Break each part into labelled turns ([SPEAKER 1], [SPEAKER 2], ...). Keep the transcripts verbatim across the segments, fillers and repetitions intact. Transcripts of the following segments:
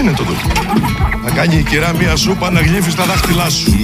[SPEAKER 1] είναι το ντοκιμαντέρ. Θα κάνει η κυρά μία σούπα να γλύφεις τα δάχτυλά σου.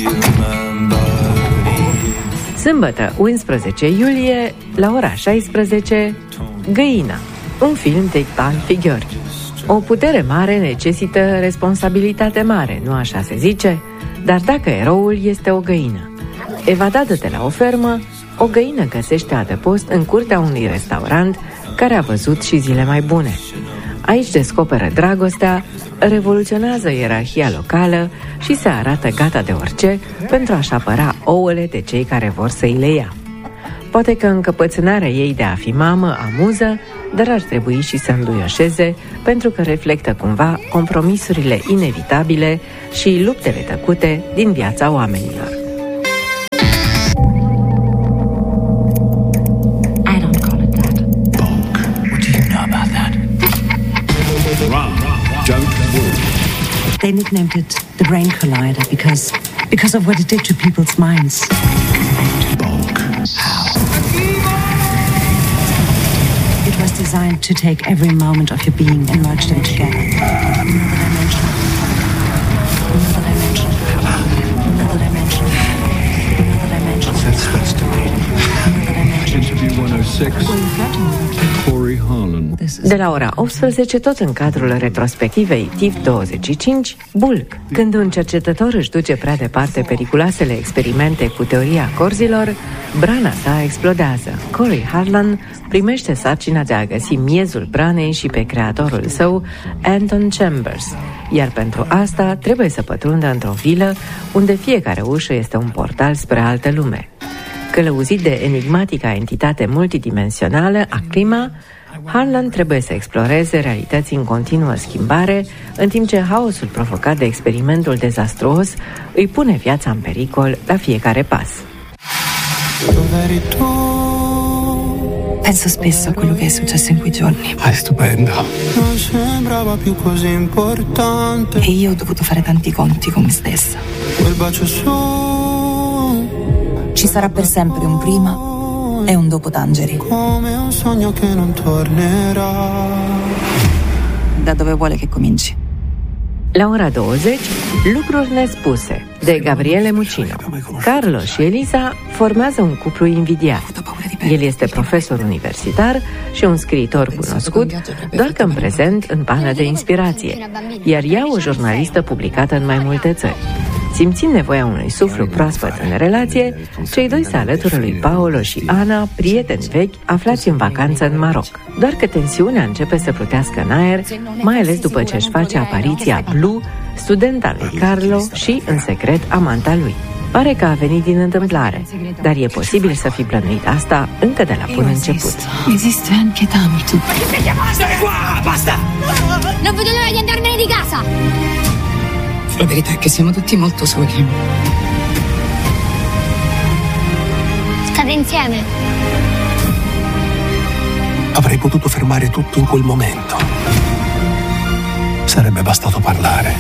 [SPEAKER 2] Sâmbătă, unsprezece iulie, la ora șaisprezece, Găina, un film de Iqbal Figuri. O putere mare necesită responsabilitate mare, nu așa se zice? Dar dacă eroul este o găină. Evadată de la o fermă, o găină găsește adăpost în curtea unui restaurant care a văzut și zile mai bune. Aici descoperă dragostea, revoluționează ierarhia locală și se arată gata de orice pentru a-și apăra ouăle de cei care vor să îi le ia. Poate că încăpățânarea ei de a fi mamă amuză, dar ar trebui și să înduioșeze, pentru că reflectă cumva compromisurile inevitabile și luptele tăcute din viața oamenilor.
[SPEAKER 3] They nicknamed it the Brain Collider because because of what it did to people's minds.
[SPEAKER 1] Bulk.
[SPEAKER 3] It was designed to take every moment of your being and merge them together. Another dimension. Another dimension. Another dimension. Another dimension.
[SPEAKER 4] That's supposed to be.
[SPEAKER 3] Another dimension.
[SPEAKER 4] Interview one oh six. Corey Harlan.
[SPEAKER 2] De la ora optsprezece, tot în cadrul retrospectivei T I F douăzeci și cinci, Bulk. Când un cercetător își duce prea departe periculoasele experimente cu teoria corzilor, brana sa explodează. Corey Harlan primește sarcina de a găsi miezul branei și pe creatorul său, Anton Chambers, iar pentru asta trebuie să pătrundă într-o vilă unde fiecare ușă este un portal spre altă lume. Călăuzit de enigmatica entitate multidimensională, Aclima, Harlan trebuie să exploreze realități în continuă schimbare, în timp ce haosul provocat de experimentul dezastruos îi pune viața în pericol la fiecare pas.
[SPEAKER 3] Penso spesso a quello che è successo in quei giorni.
[SPEAKER 4] Ah, è stupendo.
[SPEAKER 3] E io ho dovuto fare tanti conti con me stessa. Ci sarà per sempre un prima e un dopo Tangeri. Da dove vuole che cominci?
[SPEAKER 2] La ora douăzeci, Lucruri nespuse, de Gabriele Mucino. Carlo și Elisa formează un cuplu invidiat. El este profesor universitar și un scriitor cunoscut, doar că în prezent în pană de inspirație, iar ea o jurnalistă publicată în mai multe țări. Simțind nevoia unui suflu proaspăt în relație, cei doi se alătură lui Paolo și Ana, prieteni vechi, aflați în vacanță în Maroc. Doar că tensiunea începe să plutească în aer, mai ales după ce își face apariția Blue, studenta lui Carlo și, în secret, amanta lui. Pare că a venit din întâmplare, dar e posibil să fi plănuit asta încă de la bun început.
[SPEAKER 3] Esiste anche tanto.
[SPEAKER 5] Stai qua, basta!
[SPEAKER 6] Non vedo l'ora di andarmene di casa!
[SPEAKER 3] La verità è che siamo tutti molto soli.
[SPEAKER 6] State insieme?
[SPEAKER 4] Avrei potuto fermare tutto in quel momento. Sarebbe bastato parlare.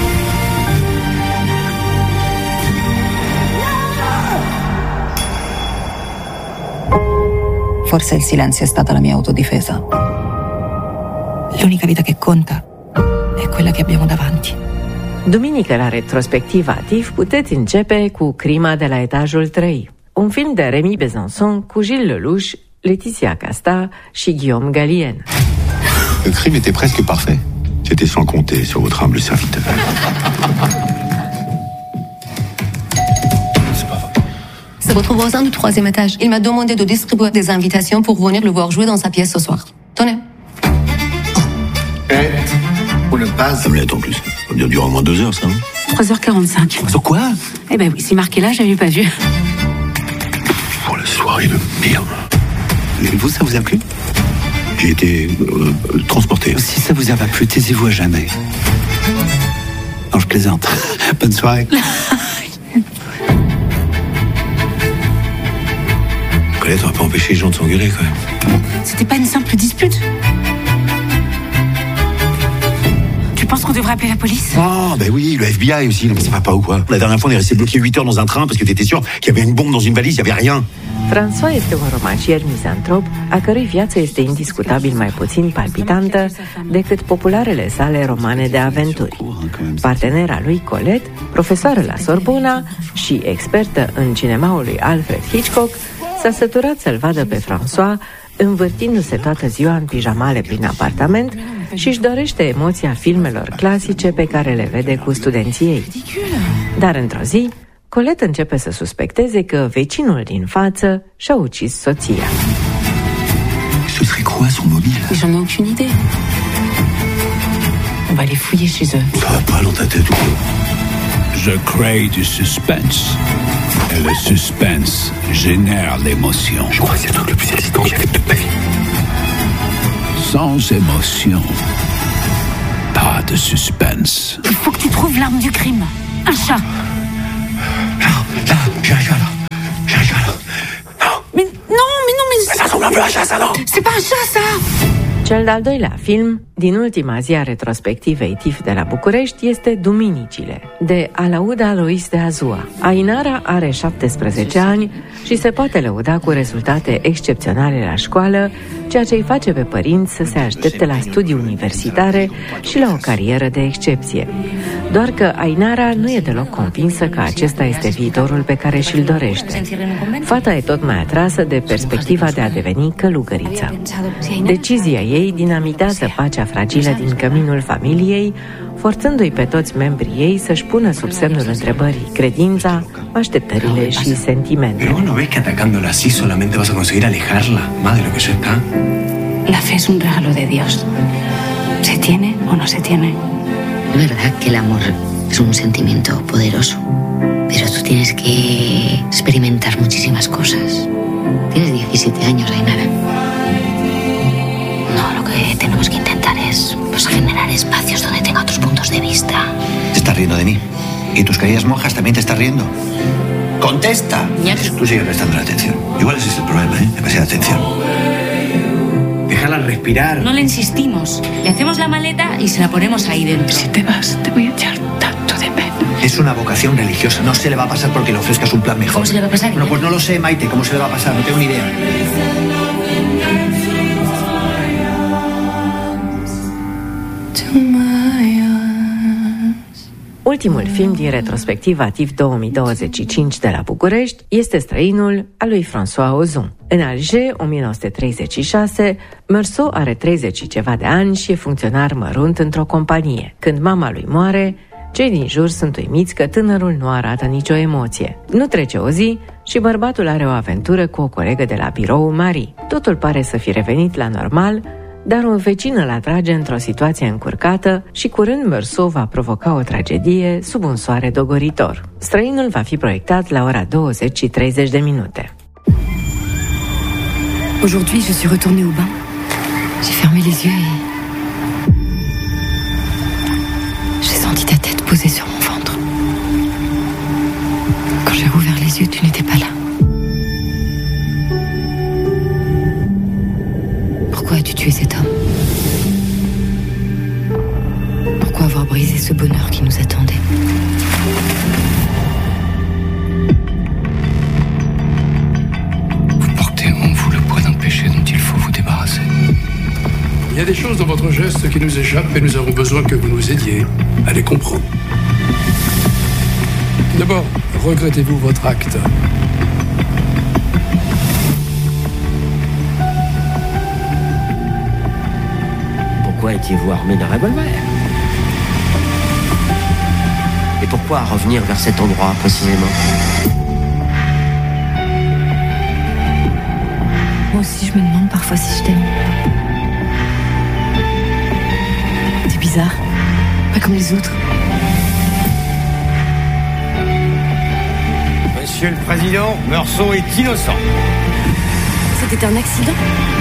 [SPEAKER 3] Forse il silenzio è stata la mia autodifesa. L'unica vita che conta è quella che abbiamo davanti.
[SPEAKER 2] Duminică, la retrospectiva T I F, puteți începe cu Crima de la etajul trei, un film de Rémy Besançon cu Gilles Lelouch, Laetitia Casta și Guillaume Gallienne.
[SPEAKER 1] Le crime était presque parfait. C'était sans compter sur votre humble serviteur.
[SPEAKER 7] C'est votre voisin du troisième étage. Il m'a demandé de distribuer des invitations pour venir le voir jouer dans sa pièce ce soir. Tenez.
[SPEAKER 1] Eh, vous n'êtes pas... Ça me l'aide en plus. Ça va bien durer au moins deux heures, ça, non?
[SPEAKER 3] trois heures quarante-cinq.
[SPEAKER 1] Sur quoi?
[SPEAKER 3] Eh ben oui, c'est marqué là, j'avais pas vu.
[SPEAKER 1] Oh, la soirée de merde. Et vous, ça vous a plu? J'ai été euh, transporté.
[SPEAKER 8] Si ça vous a pas plu, taisez-vous à jamais. Non, je plaisante. Bonne soirée.
[SPEAKER 1] Colette, on va pas empêcher les gens de s'engueuler, quand même.
[SPEAKER 3] C'était pas une simple dispute. Tu penses qu'on devrait appeler la police?
[SPEAKER 1] Oh, ben oui, le F B I aussi. Non, mais ça va pas ou quoi? La dernière fois, on est resté bloqué huit heures dans un train parce que t'étais sûr qu'il y avait une bombe dans une valise, il y avait rien.
[SPEAKER 2] François este un romancier mizantrop, a cărui viață este indiscutabil mai puțin palpitantă decât popularele sale romane de aventuri. Partenera lui Colette, profesoară la Sorbona și expertă în cinemaul lui Alfred Hitchcock, s-a săturat să-l vadă pe François învârtindu-se toată ziua în pijamale prin apartament și își dorește emoția filmelor clasice pe care le vede cu studenții ei. Dar într-o zi, Colette începe să suspecteze că vecinul din față și-a ucis soția.
[SPEAKER 1] Ce serait quoi son mobile?
[SPEAKER 7] J'en ai aucune idée. On va les fouiller chez eux.
[SPEAKER 1] Ça va pas dans ta tête ou quoi?
[SPEAKER 9] Je crée du suspense. Et le suspense génère l'émotion.
[SPEAKER 1] Je crois que c'est le truc le plus excitant que j'ai fait de toute ma vie.
[SPEAKER 9] Sans émotion, pas de suspense.
[SPEAKER 3] Il faut que tu trouves l'arme du crime. Un chat.
[SPEAKER 1] Là, là, j'arrive là. J'arrive là. Non.
[SPEAKER 3] Mais non, mais non, mais...
[SPEAKER 1] Ça ressemble un peu à un chat, ça, non?
[SPEAKER 3] C'est pas un chat, ça.
[SPEAKER 2] Cel de-al doilea film, din ultima zi a retrospectivei T I F de la București, este Duminicile, de Alauda Lois de Azua. Ainara are șaptesprezece ani și se poate lăuda cu rezultate excepționale la școală, ceea ce îi face pe părinți să se aștepte la studii universitare și la o carieră de excepție. Doar că Ainara nu e deloc convinsă că acesta este viitorul pe care și-l dorește. Fata e tot mai atrasă de perspectiva de a deveni călugăriță. Decizia ei dinamitează pacea fragilă din căminul familiei, forțându-i pe toți membrii ei să-și pună sub semnul întrebării credința, așteptările și sentimentele.
[SPEAKER 1] Pero no ves que atacándola así solamente vas a conseguir alejarla más de lo que eso está.
[SPEAKER 3] La fe es un regalo de Dios. ¿Se tiene o no se tiene?
[SPEAKER 10] Es verdad que el amor es un sentimiento poderoso, pero tú tienes que experimentar muchísimas cosas. Tienes diecisiete años, Ainara. No, lo que tenemos que intentar es pues, generar espacios donde tenga otros puntos de vista.
[SPEAKER 8] Te estás riendo de mí. ¿Y tus queridas monjas también te estás riendo? ¡Contesta! Tú sigues prestando atención. Igual ese es el problema, ¿eh? Demasiada atención.
[SPEAKER 1] Déjala respirar.
[SPEAKER 3] No le insistimos. Le hacemos la maleta y se la ponemos ahí dentro.
[SPEAKER 4] Si te vas, te voy a echar tanto de menos.
[SPEAKER 8] Es una vocación religiosa. No se le va a pasar porque le ofrezcas un plan mejor.
[SPEAKER 3] ¿Cómo se le va a pasar?
[SPEAKER 8] Bueno, pues no lo sé, Maite. ¿Cómo se le va a pasar? No tengo ni idea.
[SPEAKER 2] Ultimul film din retrospectiva T I F două mii douăzeci și cinci de la București este Străinul al lui François Ozon. În Alger, o mie nouă sute treizeci și șase, Meursault are treizeci și ceva de ani și e funcționar mărunt într-o companie. Când mama lui moare, cei din jur sunt uimiți că tânărul nu arată nicio emoție. Nu trece o zi și bărbatul are o aventură cu o colegă de la birou, Marie. Totul pare să fi revenit la normal, dar un vecin îl atrage într-o situație încurcată și curând Meursault va provoca o tragedie sub un soare dogoritor. Străinul va fi proiectat la ora douăzeci și treizeci de minute.
[SPEAKER 3] Aujourd'hui, je suis retournée au bain. J'ai fermé les yeux et... j'ai senti ta tête posée sur mon ventre. Quand j'ai rouvert les yeux, tu n'étais pas là. Pourquoi as-tu tué cet homme? Pourquoi avoir brisé ce bonheur qui nous attendait?
[SPEAKER 1] Vous portez en vous le poids d'un péché dont il faut vous débarrasser.
[SPEAKER 11] Il y a des choses dans votre geste qui nous échappent et nous avons besoin que vous nous aidiez à les comprendre. D'abord, regrettez-vous votre acte?
[SPEAKER 12] Pourquoi étiez-vous armé d'un revolver? Et pourquoi revenir vers cet endroit précisément?
[SPEAKER 3] Moi aussi, je me demande parfois si je t'aime. T'es bizarre, pas comme les autres.
[SPEAKER 13] Monsieur le Président, Meursault est innocent.
[SPEAKER 3] C'était un accident?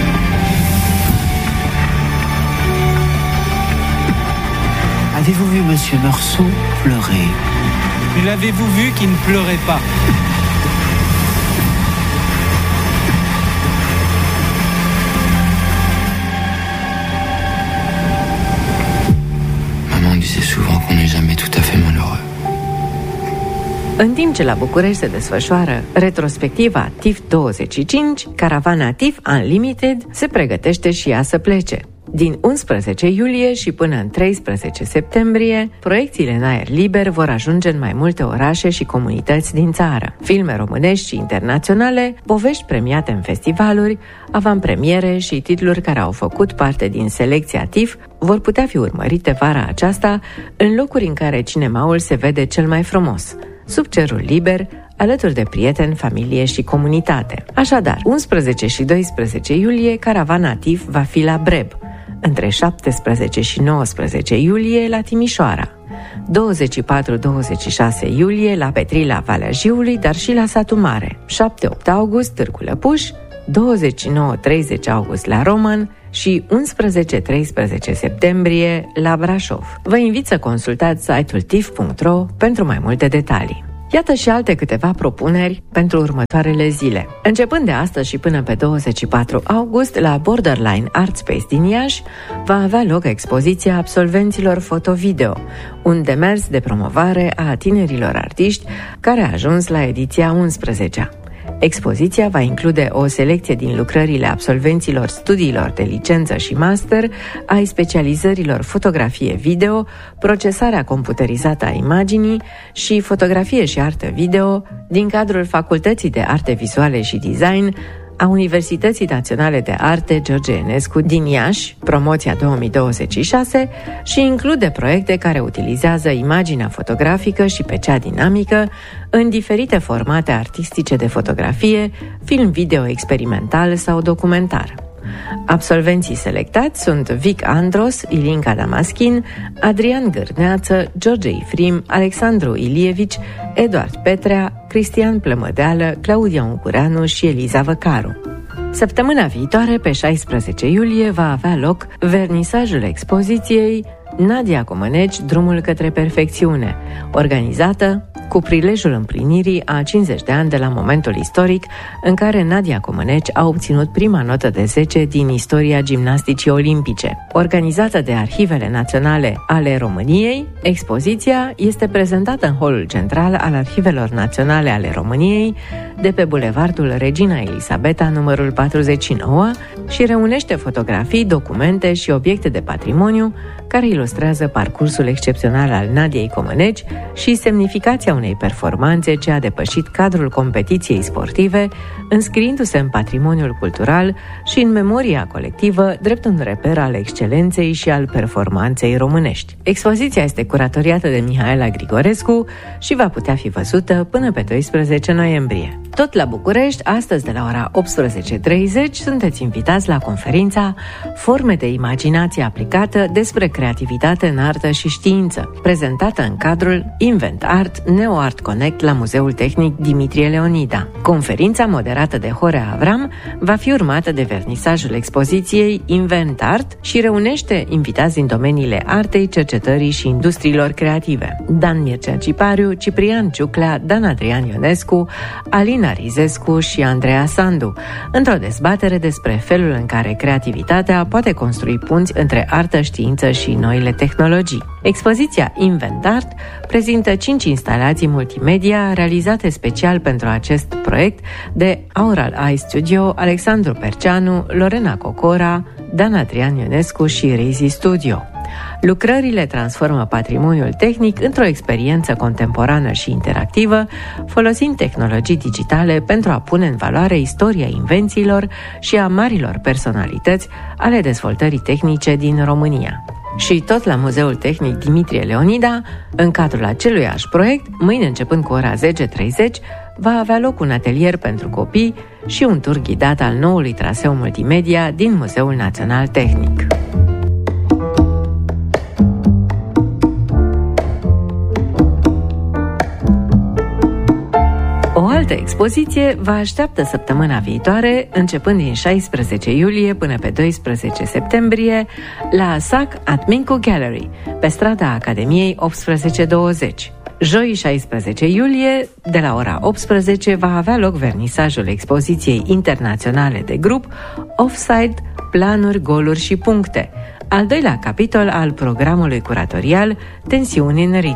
[SPEAKER 8] Avez-vous vu Monsieur Meursault pleurer?
[SPEAKER 13] L'avez-vous vu qui ne pleurait pas?
[SPEAKER 1] Maman disait souvent qu'on n'est jamais tout à fait malheureux.
[SPEAKER 2] În timp ce la București se desfășoară retrospectiva T I F douăzeci și cinci, caravana T I F Unlimited se pregătește și ea să plece. Din unsprezece iulie și până în treisprezece septembrie, proiecțiile în aer liber vor ajunge în mai multe orașe și comunități din țară. Filme românești și internaționale, povești premiate în festivaluri, avantpremiere și titluri care au făcut parte din selecția T I F vor putea fi urmărite vara aceasta în locuri în care cinemaul se vede cel mai frumos, sub cerul liber, alături de prieteni, familie și comunitate. Așadar, unsprezece și doisprezece iulie, caravana T I F va fi la Breb, între șaptesprezece și nouăsprezece iulie la Timișoara, douăzeci și patru douăzeci și șase iulie la Petrila, Valea Jiului, dar și la Satu Mare, șapte opt august Târgu Lăpuș, douăzeci și nouă treizeci august la Roman și unsprezece treisprezece septembrie la Brașov. Vă invit să consultați site-ul tif punct ro pentru mai multe detalii. Iată și alte câteva propuneri pentru următoarele zile. Începând de astăzi și până pe douăzeci și patru august, la Borderline Art Space din Iași, va avea loc expoziția absolvenților foto-video, un demers de promovare a tinerilor artiști care a ajuns la ediția unsprezecea. Expoziția va include o selecție din lucrările absolvenților studiilor de licență și master ai specializărilor fotografie-video, procesarea computerizată a imaginii și fotografie și artă video din cadrul Facultății de Arte Vizuale și Design a Universității Naționale de Arte George Enescu din Iași, promoția două mii douăzeci și șase, și include proiecte care utilizează imaginea fotografică și pe cea dinamică în diferite formate artistice de fotografie, film video experimental sau documentar. Absolvenții selectați sunt Vic Andros, Ilinca Damaschin, Adrian Gârneață, George Ifrim, Alexandru Ilievici, Eduard Petrea, Cristian Plămădeală, Claudia Uncureanu și Eliza Văcaru. Săptămâna viitoare, pe șaisprezece iulie, va avea loc vernisajul expoziției Nadia Comăneci, Drumul către perfecțiune, organizată cu prilejul împlinirii a cincizeci de ani de la momentul istoric în care Nadia Comăneci a obținut prima notă de zece din istoria gimnasticii olimpice. Organizată de Arhivele Naționale ale României, expoziția este prezentată în holul central al Arhivelor Naționale ale României, de pe bulevardul Regina Elisabeta, numărul patruzeci și nouă, și reunește fotografii, documente și obiecte de patrimoniu care ilustrează parcursul excepțional al Nadiei Comăneci și semnificația unei performanțe ce a depășit cadrul competiției sportive, înscriindu-se în patrimoniul cultural și în memoria colectivă drept un reper al excelenței și al performanței românești. Expoziția este curatoriată de Mihaela Grigorescu și va putea fi văzută până pe doisprezece noiembrie. Tot la București, astăzi de la ora optsprezece treizeci, sunteți invitați la conferința Forme de imaginație aplicată despre creativitate în artă și știință, prezentată în cadrul Invent Art Neo Art Connect la Muzeul Tehnic Dimitrie Leonida. Conferința, moderată de Horea Avram, va fi urmată de vernisajul expoziției Invent Art și reunește invitați din domeniile artei, cercetării și industriilor creative: Dan Mircea Cipariu, Ciprian Ciuclea, Dan Adrian Ionescu, Alina Rizescu și Andreea Sandu, într-o dezbatere despre felul în care creativitatea poate construi punți între artă, știință și noile tehnologii. Expoziția Invent Art prezintă cinci instalații multimedia realizate special pentru acest proiect de Aural Eye Studio, Alexandru Perceanu, Lorena Cocora, Dan Adrian Ionescu și Rizi Studio. Lucrările transformă patrimoniul tehnic într-o experiență contemporană și interactivă, folosind tehnologii digitale pentru a pune în valoare istoria invențiilor și a marilor personalități ale dezvoltării tehnice din România. Și tot la Muzeul Tehnic Dimitrie Leonida, în cadrul aceluiași proiect, mâine începând cu ora zece treizeci, va avea loc un atelier pentru copii și un tur ghidat al noului traseu multimedia din Muzeul Național Tehnic. O altă expoziție vă așteaptă săptămâna viitoare, începând din șaisprezece iulie până pe doisprezece septembrie, la S A C at Mincu Gallery, pe strada Academiei optsprezece douăzeci. Joi șaisprezece iulie, de la ora optsprezece, va avea loc vernisajul expoziției internaționale de grup Offside, planuri, goluri și puncte, al doilea capitol al programului curatorial Tensiuni în ritm.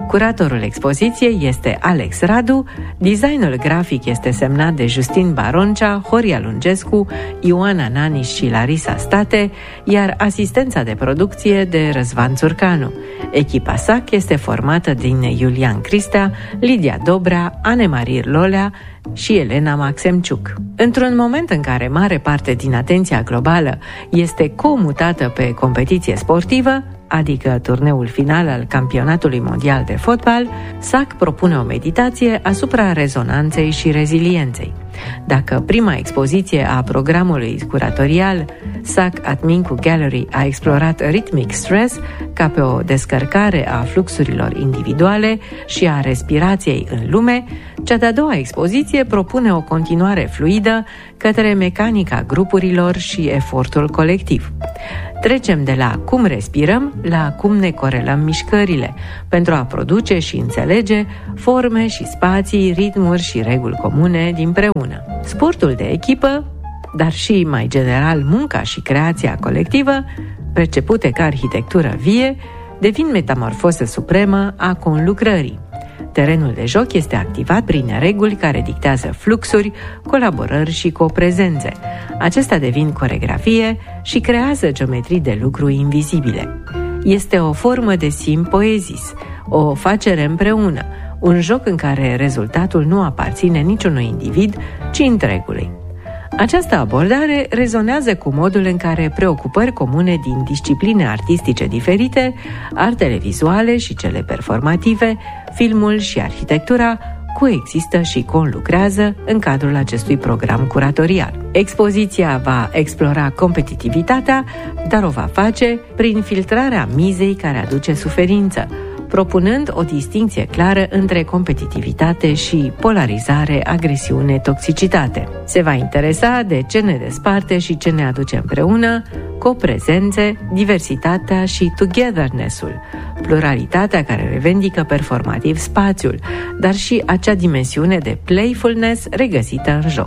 [SPEAKER 2] Curatorul expoziției este Alex Radu, designul grafic este semnat de Justin Baroncea, Horia Lungescu, Ioana Nanis și Larisa State, iar asistența de producție de Răzvan Țurcanu. Echipa S A C este formată din Iulian Cristea, Lidia Dobrea, Anemarie Lolea și Elena Maxemciuc. Într-un moment în care mare parte din atenția globală este comutată pe competiție sportivă, adică turneul final al campionatului mondial de fotbal, S A C propune o meditație asupra rezonanței și rezilienței. Dacă prima expoziție a programului curatorial S A C at Mincu Gallery a explorat rhythmic stress ca pe o descărcare a fluxurilor individuale și a respirației în lume, cea de-a doua expoziție propune o continuare fluidă către mecanica grupurilor și efortul colectiv. Trecem de la cum respirăm la cum ne corelăm mișcările, pentru a produce și înțelege forme și spații, ritmuri și reguli comune dinpreună. Sportul de echipă, dar și mai general munca și creația colectivă, percepute ca arhitectură vie, devin metamorfoză supremă a conlucrării. Terenul de joc este activat prin reguli care dictează fluxuri, colaborări și coprezențe. Acestea devin coregrafie și creează geometrii de lucru invizibile. Este o formă de simpoezis, o facere împreună, un joc în care rezultatul nu aparține niciunui individ, ci întregului. Această abordare rezonează cu modul în care preocupări comune din discipline artistice diferite, artele vizuale și cele performative, filmul și arhitectura, coexistă și conlucrează în cadrul acestui program curatorial. Expoziția va explora competitivitatea, dar o va face prin filtrarea mizei care aduce suferință, propunând o distinție clară între competitivitate și polarizare, agresiune, toxicitate. Se va interesa de ce ne desparte și ce ne aduce împreună, coprezențe, diversitatea și togetherness-ul, pluralitatea care revendică performativ spațiul, dar și acea dimensiune de playfulness regăsită în joc.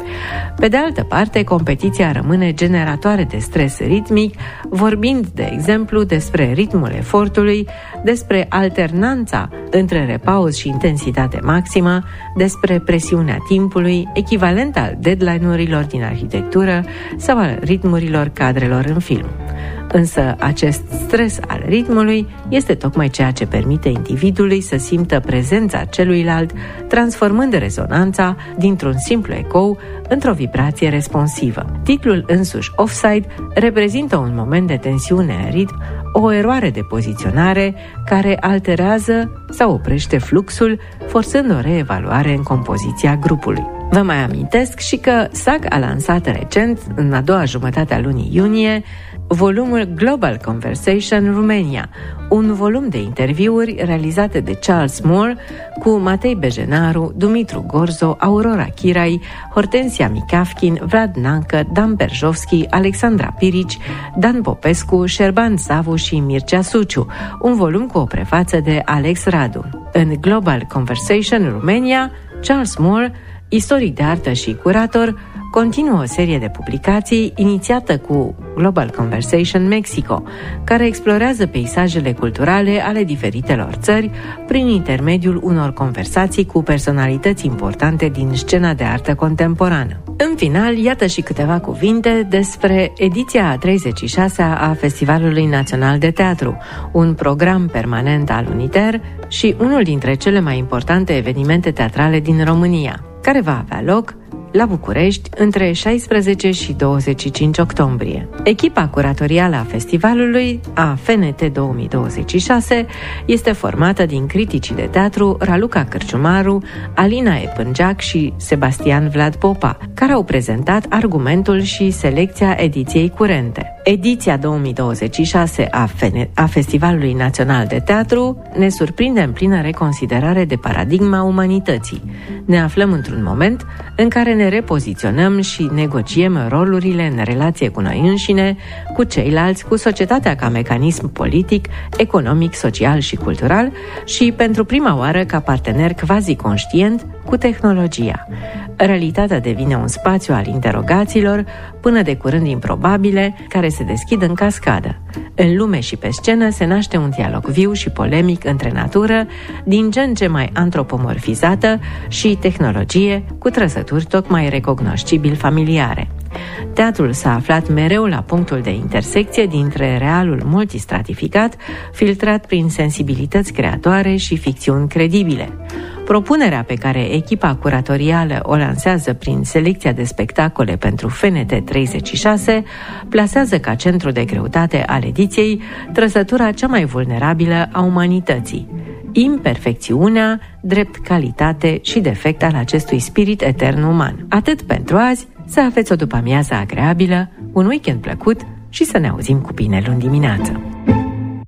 [SPEAKER 2] Pe de altă parte, competiția rămâne generatoare de stres ritmic, vorbind, de exemplu, despre ritmul efortului, despre alternanța între repaus și intensitate maximă, despre presiunea timpului, echivalent al deadline-urilor din arhitectură sau al ritmurilor cadrelor în film. Însă acest stres al ritmului este tocmai ceea ce permite individului să simtă prezența celuilalt, transformând rezonanța dintr-un simplu ecou într-o vibrație responsivă. Titlul însuși Offside reprezintă un moment de tensiune în ritm, o eroare de poziționare care alterează sau oprește fluxul, forțând o reevaluare în compoziția grupului. Vă mai amintesc și că S A C a lansat recent, în a doua jumătate a lunii iunie, volumul Global Conversation Romania, un volum de interviuri realizate de Charles Moore cu Matei Bejenaru, Dumitru Gorzo, Aurora Chirai, Hortensia Mikafkin, Vlad Nancă, Dan Berjovski, Alexandra Pirici, Dan Popescu, Șerban Savu și Mircea Suciu, un volum cu o prefață de Alex Radu. În Global Conversation Romania, Charles Moore, istoric de artă și curator, continuă o serie de publicații inițiată cu Global Conversation Mexico, care explorează peisajele culturale ale diferitelor țări prin intermediul unor conversații cu personalități importante din scena de artă contemporană. În final, iată și câteva cuvinte despre ediția a treizeci și șasea a Festivalului Național de Teatru, un program permanent al UNITER și unul dintre cele mai importante evenimente teatrale din România, care va avea loc la București între șaisprezece și douăzeci și cinci octombrie. Echipa curatorială a festivalului, a F N T două mii douăzeci și șase, este formată din criticii de teatru Raluca Cârciumaru, Alina Epângeac și Sebastian Vlad Popa, care au prezentat argumentul și selecția ediției curente. Ediția două mii douăzeci și șase a, F N- a Festivalului Național de Teatru ne surprinde în plină reconsiderare de paradigma umanității. Ne aflăm într-un moment în care ne repoziționăm și negociem rolurile în relație cu noi înșine, cu ceilalți, cu societatea ca mecanism politic, economic, social și cultural și, pentru prima oară, ca partener quasi-conștient cu tehnologia. Realitatea devine un spațiu al interogațiilor, până de curând improbabile, care se deschid în cascadă. În lume și pe scenă se naște un dialog viu și polemic între natură, din ce în ce mai antropomorfizată, și tehnologie, cu trăsături tocmai recognoscibil familiare. Teatrul s-a aflat mereu la punctul de intersecție dintre realul multistratificat, filtrat prin sensibilități creatoare și ficțiuni credibile. Propunerea pe care echipa curatorială o lansează prin selecția de spectacole pentru F N T treizeci și șase plasează ca centru de greutate al ediției trăsătura cea mai vulnerabilă a umanității: imperfecțiunea, drept calitate și defect al acestui spirit etern uman. Atât pentru azi, să aveți o după-amiază agreabilă, un weekend plăcut și să ne auzim cu bine luni dimineață.